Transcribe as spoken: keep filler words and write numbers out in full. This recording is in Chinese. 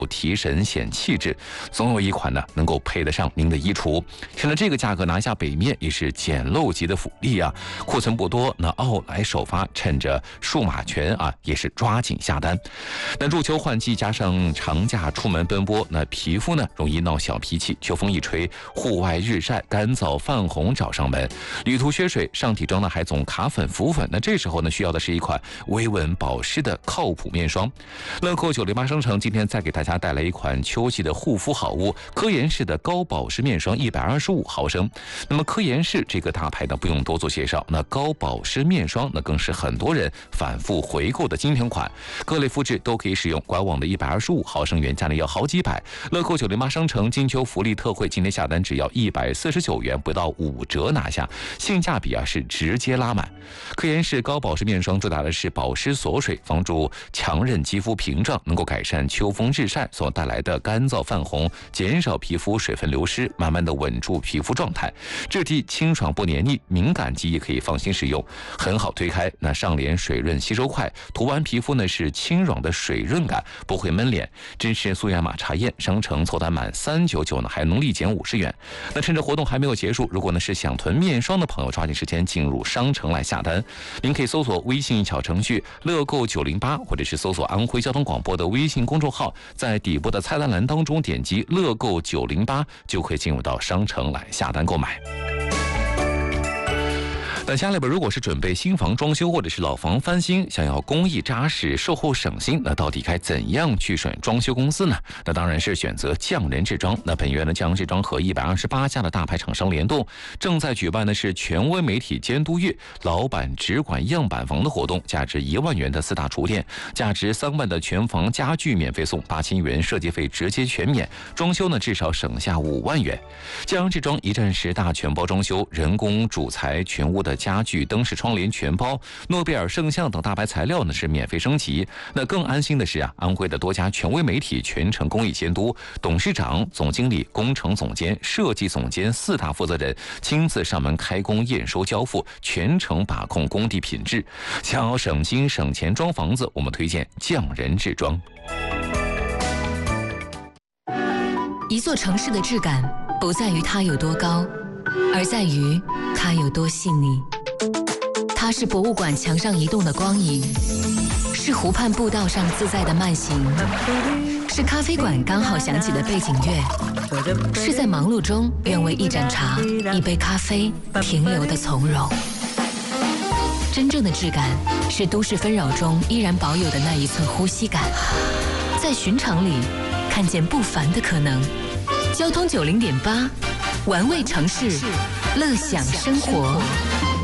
提神显气质，总有一款呢能够配得上您的衣橱。趁着这个价格拿下北面也是捡漏级的福利啊！库存不多，那奥莱首发趁着数码权啊，也是抓紧下单。那入秋换季加上长假出门奔波，那皮肤呢容易闹小脾气，秋风一吹，户外日晒干燥泛红找上门，旅途缺水，上体妆呢还总卡粉浮粉。那这时候呢需要的是一款维稳保湿的靠谱面霜。乐购九零八商城今天再给大家带来一款秋季的护肤好物，科颜氏的高保湿面霜一百二十五毫升。那么科颜氏这个大牌呢不用多做介绍，那高保湿面霜那更是很多人反复回购的精品款，各类肤质都可以使用。官网的一百二十五毫升原价呢要好几百，乐购九零八商城金秋福利特惠，今天下单只要一百四十九元，不到五折拿下，性价比啊是直接拉满。科颜氏高保湿面霜主打的是保湿锁水，帮助强韧肌肤屏障，能够改善秋风日晒所带来的干燥泛红，减少皮肤水分流失，慢慢的稳住皮肤状态，质地清爽不黏腻，敏感肌也可以放心使用，很好推开，那上脸水润吸收快，涂完皮肤呢是清爽的水润感，不会闷脸，支持苏雅玛茶宴，商城凑单满三九九呢还能立减五十元。那趁着活动还没有结束，如果呢是想囤面霜的朋友，抓紧时间进入商城来下单。您可以搜索微信小程序乐购九零八，或者是搜索安徽交通广播的微信公众号，在底部的菜单栏当中点击乐购九零八，就可以进入到商城来下单购买。那家里边如果是准备新房装修或者是老房翻新，想要工艺扎实、售后省心，那到底该怎样去选装修公司呢？那当然是选择匠人制装。那本月呢，匠人制装和一百二十八家的大牌厂商联动，正在举办的是权威媒体监督月，老板只管样板房的活动，价值一万元的四大厨电，价值三万的全房家具免费送，八千元设计费直接全免，装修呢至少省下五万元。匠人制装一站式大全包装修，人工主材全屋的家具、灯饰、窗帘全包，诺贝尔圣象等大牌材料呢是免费升级。那更安心的是啊，安徽的多家权威媒体全程工艺监督，董事长、总经理、工程总监、设计总监四大负责人亲自上门开工、验收、交付，全程把控工地品质。想要省心省钱装房子，我们推荐匠人制装。 一座城市的质感不在于它有多高，而在于它有多细腻。它是博物馆墙上移动的光影，是湖畔步道上自在的慢行，是咖啡馆刚好响起的背景乐，是在忙碌中愿为一盏茶、一杯咖啡停留的从容。真正的质感是都市纷扰中依然保有的那一寸呼吸感，在寻常里看见不凡的可能。交通九零点八，玩味城市，乐享生活。